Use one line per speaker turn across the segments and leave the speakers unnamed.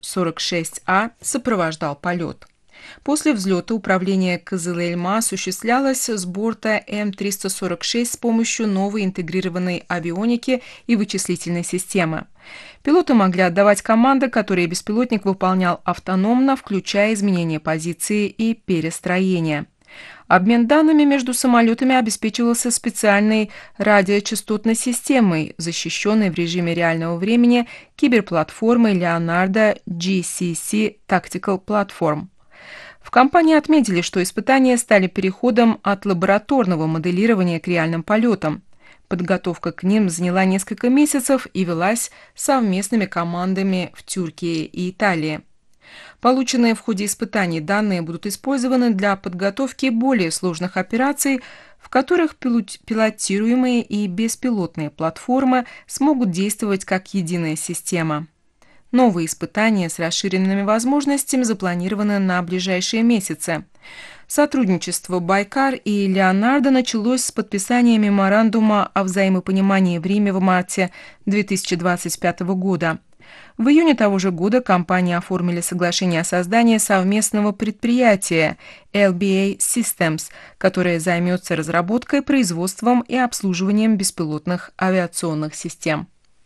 Ил-46А сопровождал полет. После взлета управление Кызыл-Эльма осуществлялось с борта М-346 с помощью новой интегрированной авионики и вычислительной системы. Пилоты могли отдавать команды, которые беспилотник выполнял автономно, включая изменение позиции и перестроение. Обмен данными между самолетами обеспечивался специальной радиочастотной системой, защищенной в режиме реального времени киберплатформой Leonardo GCC Tactical Platform. В компании отметили, что испытания стали переходом от лабораторного моделирования к реальным полетам. Подготовка к ним заняла несколько месяцев и велась совместными командами в Тюркии и Италии. Полученные в ходе испытаний данные будут использованы для подготовки более сложных операций, в которых пилотируемые и беспилотные платформы смогут действовать как единая система. Новые испытания с расширенными возможностями запланированы на ближайшие месяцы. Сотрудничество Байкар и Леонардо началось с подписания меморандума о взаимопонимании в Риме в марте 2025 года. В июне того же года компании оформили соглашение о создании совместного предприятия LBA Systems, которое займется разработкой, производством и обслуживанием беспилотных авиационных систем.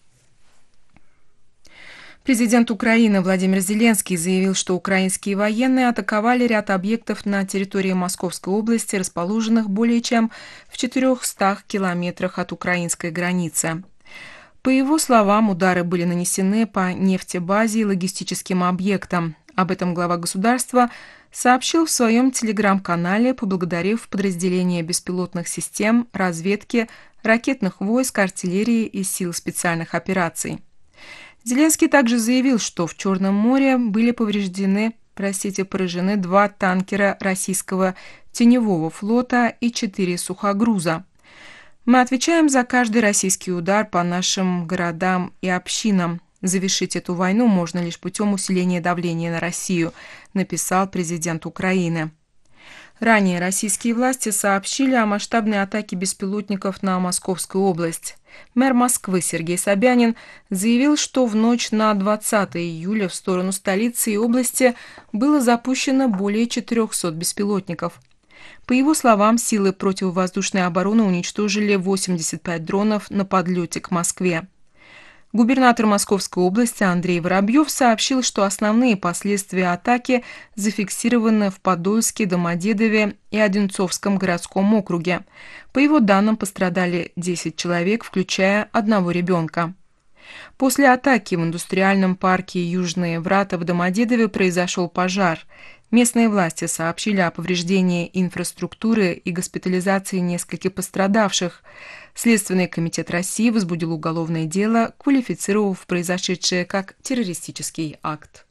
Президент Украины Владимир Зеленский заявил, что украинские военные атаковали ряд объектов на территории Московской области, расположенных более чем в 400 километрах от украинской границы. По его словам, удары были нанесены по нефтебазе и логистическим объектам. Об этом глава государства сообщил в своем телеграм-канале, поблагодарив подразделения беспилотных систем, разведки, ракетных войск, артиллерии и сил специальных операций. Зеленский также заявил, что в Черном море были поражены 2 танкера российского теневого флота и 4 сухогруза. Мы отвечаем за каждый российский удар по нашим городам и общинам. Завершить эту войну можно лишь путем усиления давления на Россию, написал президент Украины. Ранее российские власти сообщили о масштабной атаке беспилотников на Московскую область. Мэр Москвы Сергей Собянин заявил, что в ночь на 20 июля в сторону столицы и области было запущено более 400 беспилотников. По его словам, силы противовоздушной обороны уничтожили 85 дронов на подлете к Москве. Губернатор Московской области Андрей Воробьев сообщил, что основные последствия атаки зафиксированы в Подольске, Домодедове и Одинцовском городском округе. По его данным, пострадали 10 человек, включая 1 ребенка. После атаки в индустриальном парке Южные Врата в Домодедове произошел пожар. Местные власти сообщили о повреждении инфраструктуры и госпитализации нескольких пострадавших. Следственный комитет России возбудил уголовное дело, квалифицировав произошедшее как террористический акт.